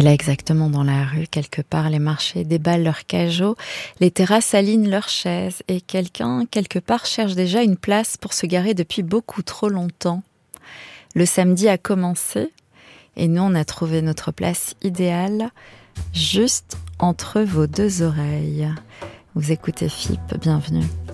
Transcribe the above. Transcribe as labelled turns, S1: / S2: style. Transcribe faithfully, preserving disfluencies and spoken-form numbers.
S1: là, exactement dans la rue, quelque part, les marchés déballent leurs cajots, les terrasses alignent leurs chaises et quelqu'un, quelque part, cherche déjà une place pour se garer depuis beaucoup trop longtemps. Le samedi a commencé et nous, on a trouvé notre place idéale juste entre vos deux oreilles. Vous écoutez F I P, bienvenue.